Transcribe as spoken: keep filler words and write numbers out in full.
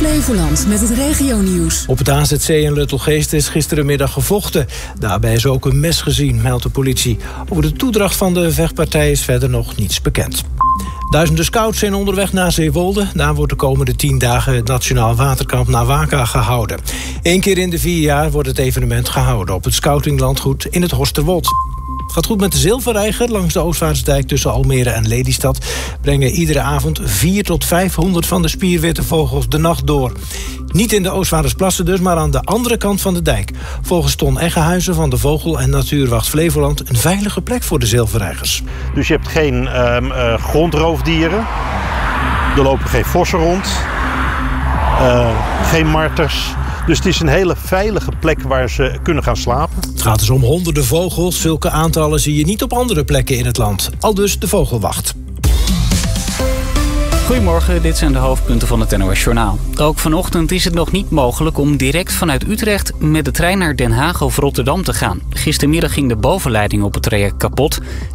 Flevoland met het regionieuws. Op het A Z C in Luttelgeest is gisterenmiddag gevochten. Daarbij is ook een mes gezien, meldt de politie. Over de toedracht van de vechtpartij is verder nog niets bekend. Duizenden scouts zijn onderweg naar Zeewolde. Daar wordt de komende tien dagen het Nationaal Waterkamp Nawaka gehouden. Eén keer in de vier jaar wordt het evenement gehouden op het scoutinglandgoed in het Horsterwold. Het gaat goed met de zilverreiger langs de Oostvaardersdijk tussen Almere en Lelystad. Brengen iedere avond vierhonderd tot vijfhonderd van de spierwitte vogels de nacht door. Niet in de Oostvaardersplassen dus, maar aan de andere kant van de dijk. Volgens Ton Eggehuizen van de Vogel- en Natuurwacht Flevoland een veilige plek voor de zilverreigers. Dus je hebt geen uh, uh, grondroofdieren. Er lopen geen vossen rond. Uh, geen marters. Dus het is een hele veilige plek waar ze kunnen gaan slapen. Het gaat dus om honderden vogels. Zulke aantallen zie je niet op andere plekken in het land. Aldus de Vogelwacht. Goedemorgen, dit zijn de hoofdpunten van het N O S Journaal. Ook vanochtend is het nog niet mogelijk om direct vanuit Utrecht met de trein naar Den Haag of Rotterdam te gaan. Gistermiddag ging de bovenleiding op het traject kapot.